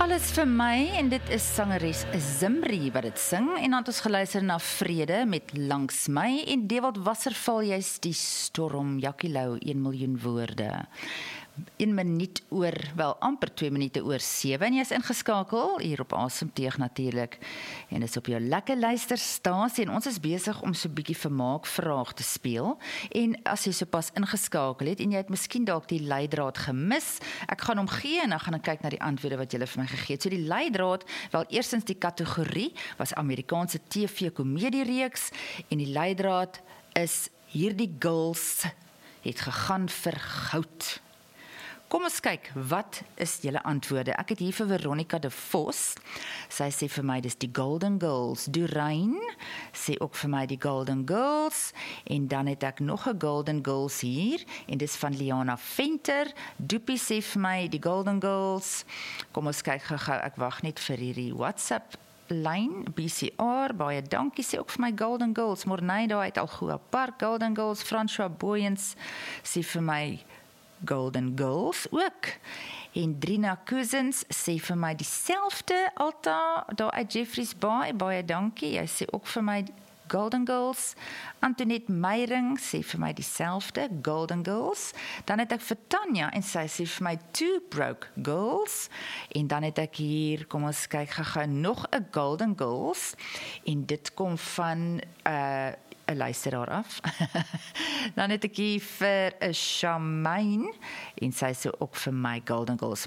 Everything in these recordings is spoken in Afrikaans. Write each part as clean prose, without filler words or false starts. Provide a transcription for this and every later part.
Alles vir my en dit is sangeres Zimri wat dit sing en dan het ons geluister na Vrede met Langs my en Dewald Wasserval juist die storm, Jackie Lou, 1 miljoen woorde. 1 minuut oor, wel amper 2 minute oor 7 en jy is ingeskakel hier op Asemteug natuurlik en is op jou lekker luisterstasie en ons is besig om so 'n bietjie vermaakvraag te speel en as jy sopas ingeskakel het en jy het miskien dalk die leidraad gemis, ek gaan hom gee en dan gaan ek kyk na die antwoorde wat julle vir my gegee het. So die leidraad, wel eerstens die kategorie was Amerikaanse TV-komediereeks en die leidraad is hierdie girls het gegaan vir goud. Kom ons kyk, wat is julle antwoorde? Ek het hier vir Veronica de Vos. Sy sê vir my, dis die Golden Girls. Durein sê ook vir my die Golden Girls. En dan het ek nog 'n Golden Girls hier. En dis van Liana Venter. Doopie sê vir my die Golden Girls. Kom ons kyk gou-gou, ek wag net vir hierdie WhatsApp lyn, BCR, baie dankie, sê ook vir my Golden Girls. Morney daar uit Algoa Park, Golden Girls. François Booyens sê vir my Golden Girls ook. En Drina Cousins sê vir my dieselfde Alta daar uit Jeffreys Bay, baie dankie. Jy sê ook vir my Golden Girls. Antoinette Meyring sê vir my dieselfde Golden Girls. Dan het ek vir Tanya en sy sê vir my Two Broke Girls. En dan het ek hier, kom ons kyk gou nog 'n Golden Girls en dit kom van 'n luisteraar af. Dan het ek hier vir 'n Shamaine en sy sê ook vir my Golden Girls.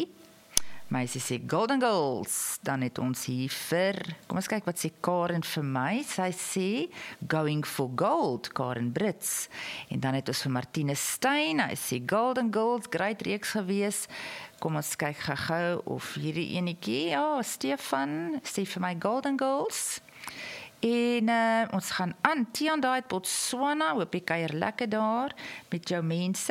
Meisie sê Golden Girls. Dan het ons hier vir, kom ons kyk wat sê Karen vir my. Sy sê Going for Gold, Karen Brits. En dan het ons vir Martine Stein. Hy sê Golden Girls, great reeks gewees. Kom ons kyk gou of hierdie enetjie, ja, Stefan sê vir my Golden Girls. En ons gaan aan, Tian daar uit Botswana, hoop jy kuier lekker daar met jou mense.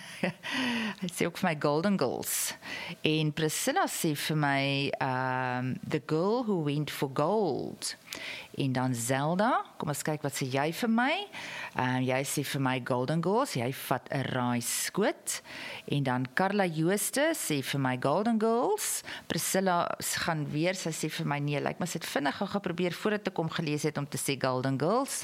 Hy sê ook vir my Golden Girls. En Priscilla sê vir my The Girl Who Went for Gold. En dan Zelda, kom ons kyk wat sê jy vir my. Jy sê vir my Golden Girls, jy vat 'n raai skoot. En dan Carla Jooste sê vir my Golden Girls. Priscilla gaan weer, sy sê vir my nee, lyk my sit vinnig geprobeer voordat ek hom gelees het om te sê Golden Girls.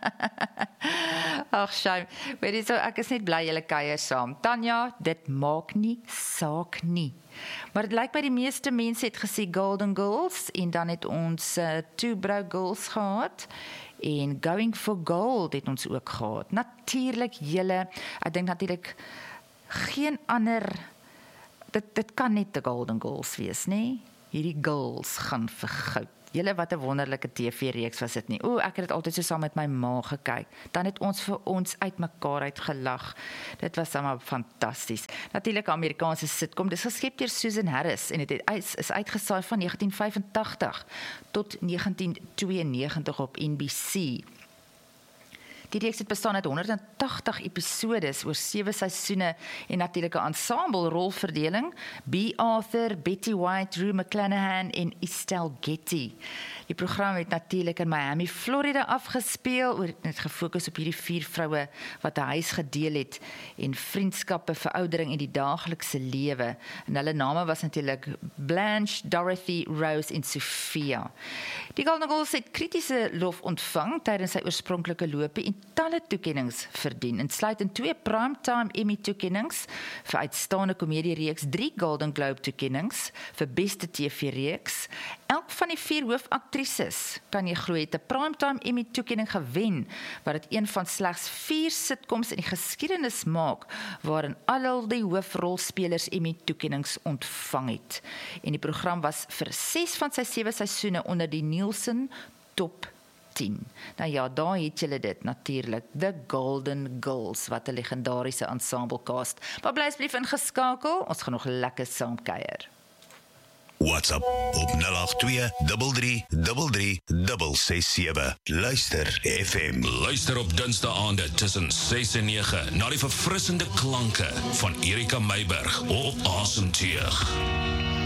Ag, shame. Weet jy so, ek is net bly julle kuier saam. Tanya, dit maak nie saak nie. Maar dit lyk by die meeste mense het gesê Golden Girls en dan het ons Two Broke Girls gehad en Going for Gold het ons ook gehad. Natuurlik julle, ek dink natuurlik geen ander, dit kan net die Golden Girls wees, nee? Hierdie girls gaan vir goud. Julle wat 'n wonderlike TV-reeks was dit nie. Ek het dit altyd so saam met my ma gekyk. Dan het ons vir ons uitmekaar uitgelag. Dit was sommer fantasties. Natuurlik 'n Amerikaanse sitcom. Dis geskep deur Susan Harris en dit is uitgesaai van 1985 tot 1992 op NBC. Die reeks het bestaan uit 180 episodes oor 7 seisoene en natuurlik 'n ensemble rolverdeling. B. Arthur, Betty White, Rue McClanahan en Estelle Getty. Die program het natuurlik in Miami, Florida afgespeel, het gefokus op hierdie 4 vroue wat 'n huis gedeel het en vriendskappe, veroudering en die daaglikse lewe. En hulle name was natuurlik Blanche, Dorothy, Rose en Sophia. Die Golden Girls het kritiese lof ontvang tydens sy oorspronklike loopie en talle toekennings verdien, insluitend 2 Primetime Emmy toekennings vir uitstaande komediereeks, 3 Golden Globe toekennings vir beste TV-reeks. Elk van die 4 hoofaktrises, kan jy glo, het 'n Primetime Emmy toekenning gewen, wat dit een van slegs 4 sitcoms in die geskiedenis maak, waarin al die hoofrolspelers Emmy toekennings ontvang het. En die program was vir 6 van sy 7 seisoene onder die Nielsen Top 10. Nou ja, daar het julle dit natuurlik, The Golden Girls, wat 'n legendariese ensemble-cast. Maar bly asseblief ingeskakel, ons gaan nog lekker saam kuier. WhatsApp op 082 33 367. Luister FM. Luister op Dinsdae-aande tussen 6 en 9 na die verfrissende klanke van Erika Meiburg op Asemteug.